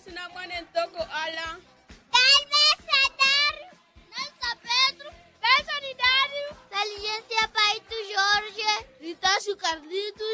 na mwana ntoko ala. Calma, Dário. Nelson Pedro. Nelson e Dário. Saliência Paito Jorge. Ritácio Carlitos.